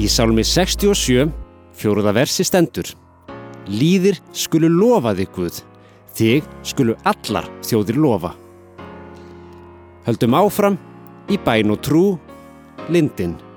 Í Sálmi 67, 4. versi stendur: Lýðir skulu lofa þig, Guð, þig skulu allar þjóðir lofa. Höldum áfram í bæn og trú, Lindin.